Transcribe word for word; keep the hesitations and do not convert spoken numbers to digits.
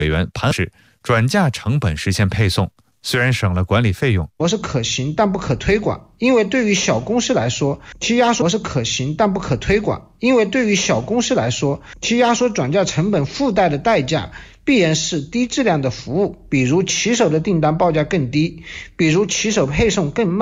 委员潘是转嫁成本实现配送，虽然省了管理费用， 我是可行但不可推广，因为对于小公司来说，其压缩是可行但不可推广，因为对于小公司来说，其压缩转嫁成本附带的代价必然是低质量的服务，比如骑手的订单报价更低，比如骑手配送更慢。